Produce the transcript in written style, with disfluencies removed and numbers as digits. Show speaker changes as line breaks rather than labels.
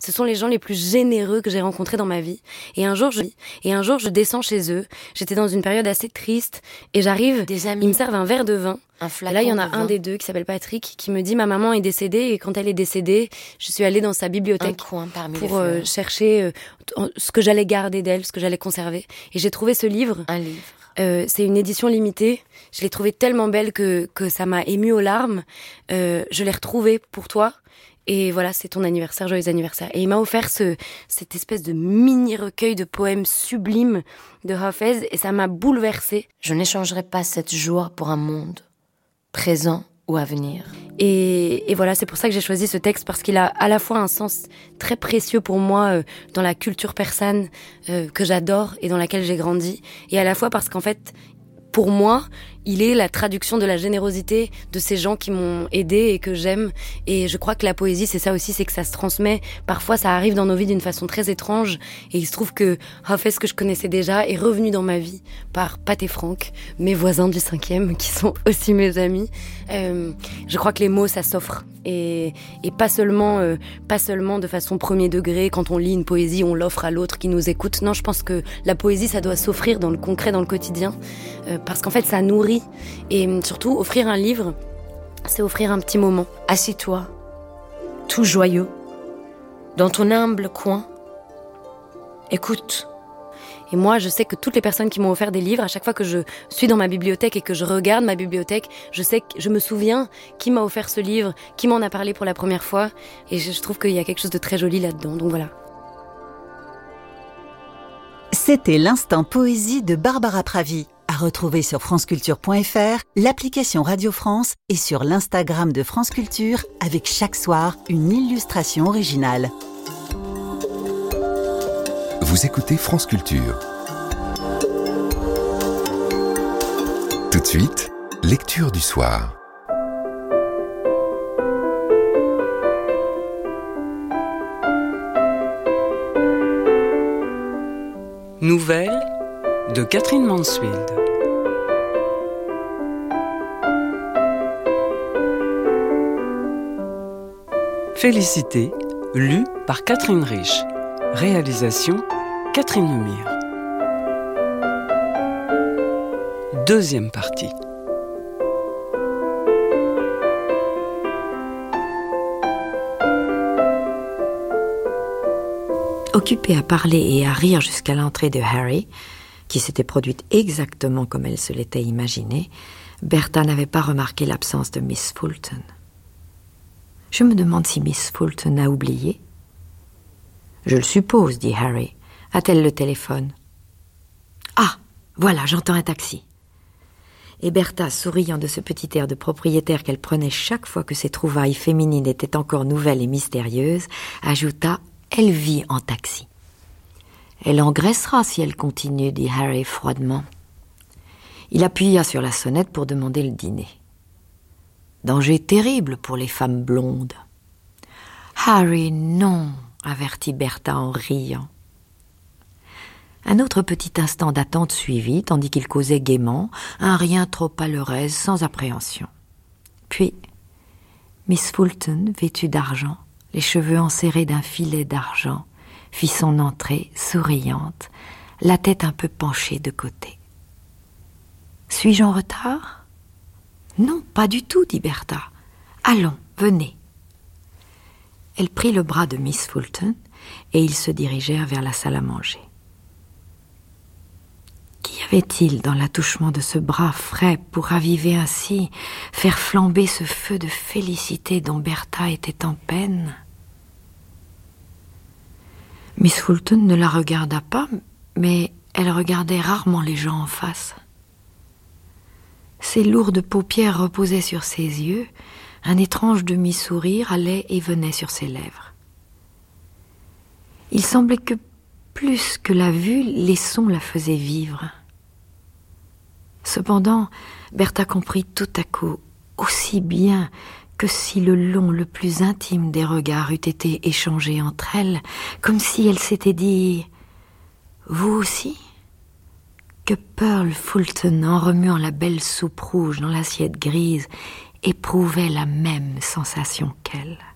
Ce sont les gens les plus généreux que j'ai rencontrés dans ma vie. Et un jour, je descends chez eux. J'étais dans une période assez triste. Et j'arrive, ils me servent un verre de vin. Et là, il y en a un des deux qui s'appelle Patrick qui me dit « Ma maman est décédée et quand elle est décédée, je suis allée dans sa bibliothèque pour chercher ce que j'allais garder d'elle, ce que j'allais conserver. Et j'ai trouvé ce livre.
Un livre.
C'est une édition limitée. Je l'ai trouvée tellement belle que ça m'a émue aux larmes. Je l'ai retrouvée pour toi. Et voilà, c'est ton anniversaire, joyeux anniversaire. Et il m'a offert cette espèce de mini-recueil de poèmes sublimes de Hafez et ça m'a bouleversée.
Je n'échangerai pas cette joie pour un monde présent ou à venir.
Et voilà, c'est pour ça que j'ai choisi ce texte, parce qu'il a à la fois un sens très précieux pour moi dans la culture persane que j'adore et dans laquelle j'ai grandi, et à la fois parce qu'en fait, pour moi, il est la traduction de la générosité de ces gens qui m'ont aidé et que j'aime. Et je crois que la poésie, c'est ça aussi, c'est que ça se transmet. Parfois, ça arrive dans nos vies d'une façon très étrange. Et il se trouve que Hafez, que je connaissais déjà, est revenu dans ma vie par Pat et Franck, mes voisins du 5e, qui sont aussi mes amis. Je crois que les mots, ça s'offre. Et pas seulement de façon premier degré. Quand on lit une poésie, on l'offre à l'autre qui nous écoute. Non, je pense que la poésie, ça doit s'offrir dans le concret, dans le quotidien. Parce qu'en fait, ça nourrit. Et surtout, offrir un livre, c'est offrir un petit moment.
Assis-toi, tout joyeux, dans ton humble coin. Écoute.
Et moi, je sais que toutes les personnes qui m'ont offert des livres, à chaque fois que je suis dans ma bibliothèque et que je regarde ma bibliothèque, je me souviens qui m'a offert ce livre, qui m'en a parlé pour la première fois. Et je trouve qu'il y a quelque chose de très joli là-dedans. Donc voilà.
C'était l'instant poésie de Barbara Pravi. À retrouver sur franceculture.fr, l'application Radio France et sur l'Instagram de France Culture avec chaque soir une illustration originale.
Vous écoutez France Culture. Tout de suite, lecture du soir.
Nouvelle de Catherine Mansfield. Félicité, lu par Catherine Rich. Réalisation, Catherine Lemire. Deuxième partie.
Occupée à parler et à rire jusqu'à l'entrée de Harry, qui s'était produite exactement comme elle se l'était imaginé, Bertha n'avait pas remarqué l'absence de Miss Fulton. Je me demande si Miss Fulton a oublié. Je le suppose, dit Harry. A-t-elle le téléphone? Ah, voilà, j'entends un taxi. Et Bertha, souriant de ce petit air de propriétaire qu'elle prenait chaque fois que ses trouvailles féminines étaient encore nouvelles et mystérieuses, ajouta « Elle vit en taxi ». Elle engraissera si elle continue, dit Harry froidement. Il appuya sur la sonnette pour demander le dîner. Danger terrible pour les femmes blondes. Harry, non, avertit Bertha en riant. Un autre petit instant d'attente suivit, tandis qu'ils causaient gaiement, un rien trop à leur aise, sans appréhension. Puis, Miss Fulton, vêtue d'argent, les cheveux enserrés d'un filet d'argent, fit son entrée, souriante, la tête un peu penchée de côté. « Suis-je en retard ?»« Non, pas du tout, dit Bertha. Allons, venez. » Elle prit le bras de Miss Fulton et ils se dirigèrent vers la salle à manger. Qu'y avait-il dans l'attouchement de ce bras frais pour raviver ainsi, faire flamber ce feu de félicité dont Bertha était en peine? Miss Fulton ne la regarda pas, mais elle regardait rarement les gens en face. Ses lourdes paupières reposaient sur ses yeux, un étrange demi-sourire allait et venait sur ses lèvres. Il semblait que, plus que la vue, les sons la faisaient vivre. Cependant, Bertha comprit tout à coup, aussi bien que si le long, le plus intime des regards eût été échangé entre elles, comme si elle s'était dit « Vous aussi ?» que Pearl Fulton, en remuant la belle soupe rouge dans l'assiette grise, éprouvait la même sensation qu'elle.